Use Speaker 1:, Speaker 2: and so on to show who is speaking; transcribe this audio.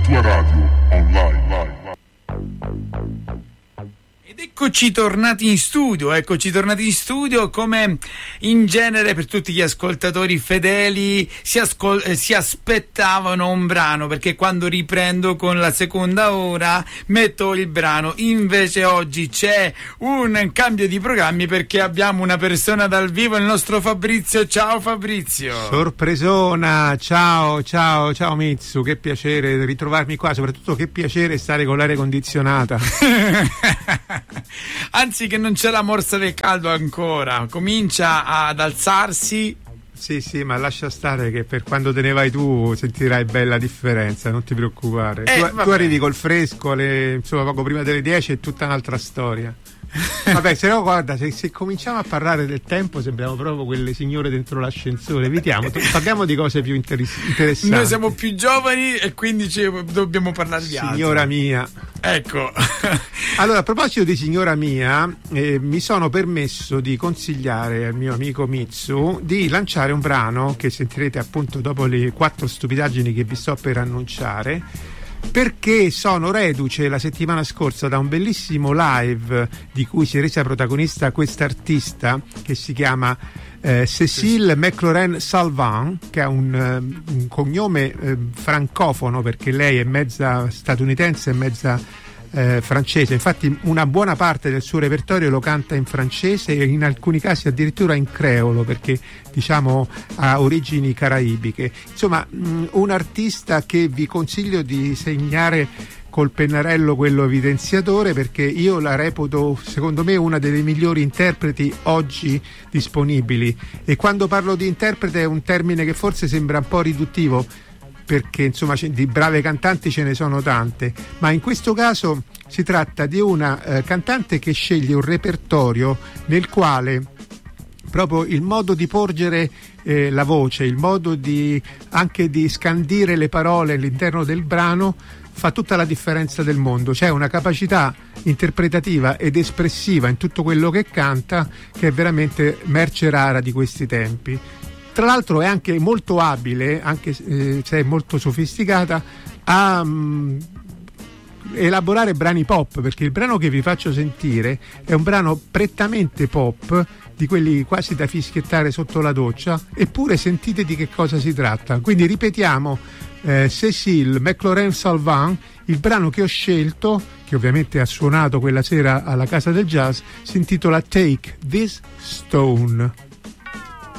Speaker 1: tua radio online.
Speaker 2: Ed eccoci tornati in studio, come in genere per tutti gli ascoltatori fedeli si aspettavano un brano, perché quando riprendo con la seconda ora metto il brano. Invece oggi c'è un cambio di programmi, perché abbiamo una persona dal vivo, il nostro Fabrizio. Ciao Fabrizio.
Speaker 3: Sorpresona, ciao Mitsu, che piacere ritrovarmi qua, soprattutto che piacere stare con l'aria condizionata.
Speaker 2: Anzi, che non c'è la morsa del caldo ancora, comincia ad alzarsi.
Speaker 3: Sì, ma lascia stare che per quando te ne vai tu sentirai bella differenza, non ti preoccupare. Tu arrivi col fresco insomma poco prima delle 10, è tutta un'altra storia. Vabbè, se no guarda, se cominciamo a parlare del tempo sembriamo proprio quelle signore dentro l'ascensore. Evitiamo, parliamo di cose più interessanti.
Speaker 2: Noi siamo più giovani e quindi dobbiamo parlare di altro.
Speaker 3: Signora mia,
Speaker 2: ecco.
Speaker 3: Allora, a proposito di signora mia, mi sono permesso di consigliare al mio amico Mitsu di lanciare un brano che sentirete appunto dopo le 4 stupidaggini che vi sto per annunciare, perché sono reduce la settimana scorsa da un bellissimo live di cui si è resa protagonista questa artista che si chiama Cécile McLaurin-Salvant, che ha un cognome francofono, perché lei è mezza statunitense e mezza francese. Infatti una buona parte del suo repertorio lo canta in francese e in alcuni casi addirittura in creolo, perché diciamo ha origini caraibiche. Insomma, un artista che vi consiglio di segnare col pennarello quello evidenziatore, perché io la reputo, secondo me, una delle migliori interpreti oggi disponibili. E quando parlo di interprete è un termine che forse sembra un po' riduttivo, perché insomma di brave cantanti ce ne sono tante, ma in questo caso si tratta di una cantante che sceglie un repertorio nel quale proprio il modo di porgere la voce, il modo anche di scandire le parole all'interno del brano fa tutta la differenza del mondo. C'è una capacità interpretativa ed espressiva in tutto quello che canta che è veramente merce rara di questi tempi. Tra l'altro è anche molto abile, anche se è molto sofisticata, a elaborare brani pop, perché il brano che vi faccio sentire è un brano prettamente pop, di quelli quasi da fischiettare sotto la doccia, eppure sentite di che cosa si tratta. Quindi ripetiamo, Cécile McLaurin-Salvant, il brano che ho scelto, che ovviamente ha suonato quella sera alla Casa del Jazz, si intitola Take This Stone.